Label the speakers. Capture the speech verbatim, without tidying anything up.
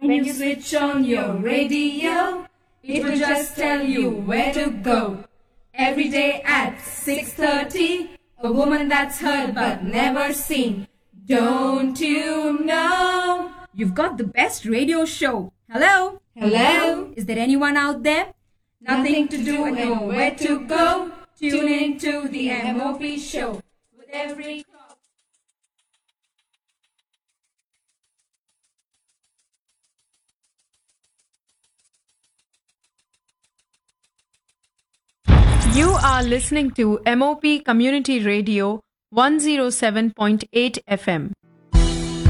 Speaker 1: When you switch on your radio, it will just tell you where to go. Every day at six thirty, a woman that's heard but never seen. Don't you know? You've got the best radio show. Hello?
Speaker 2: Hello?
Speaker 1: Is there anyone out there? Nothing to do and nowhere to go. Tune in to the M O P show. With every
Speaker 3: You are listening to M O P Community Radio one oh seven point eight F M.